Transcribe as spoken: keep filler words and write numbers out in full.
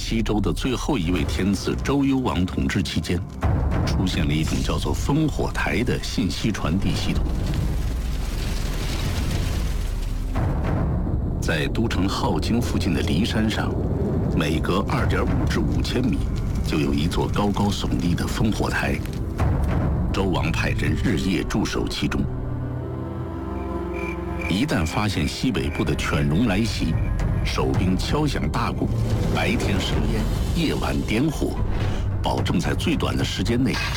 西周的最后一位天子周幽王统治期间，出现了一种叫做烽火台的信息传递系统。在都城镐京附近的骊山上，每隔二点五至五千米就有一座高高耸立的烽火台。周王派人日夜驻守其中。一旦发现西北部的犬戎来袭，守兵敲响大鼓，白天生烟，夜晚点火，保证在最短的时间内